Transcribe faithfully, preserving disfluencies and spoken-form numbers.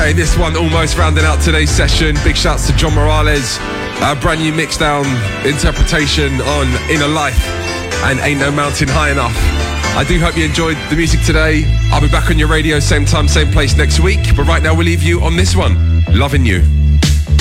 Okay, this one almost rounding out today's session. Big shouts to John Morales. A brand new mixdown interpretation on Inner Life and Ain't No Mountain High Enough. I do hope you enjoyed the music today. I'll be back on your radio, same time, same place next week. But right now we'll leave you on this one. Loving You.